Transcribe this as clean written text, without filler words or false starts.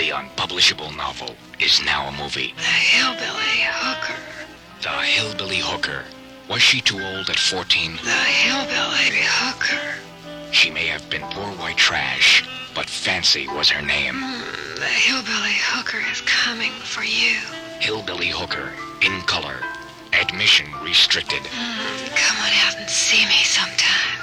The unpublishable novel is now a movie. The Hillbilly Hooker. The Hillbilly Hooker. Was she too old at 14? The Hillbilly Hooker. She may have been poor white trash, but Fancy was her name. The Hillbilly Hooker is coming for you. Hillbilly Hooker, in color. Admission restricted. Come on out and see me sometime.